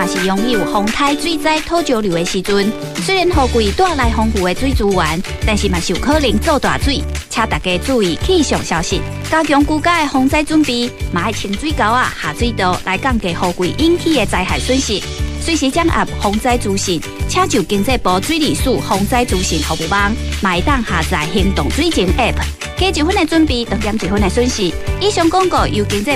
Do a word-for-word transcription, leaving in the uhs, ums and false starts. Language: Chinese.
嘛是拥有风台水灾土石流的时阵。虽然雨季带来丰富的水资源，但是嘛是有可能做大水，请大家注意气象消息，加强居家的防灾准备，嘛爱清水沟啊下水道来降低雨季引起的灾害损失。随时掌握防灾资讯，请就经济部水利署防灾资讯服务网，嘛会当下载行动水情 App， 加一分的准备，就减一分的损失。以上广告由经济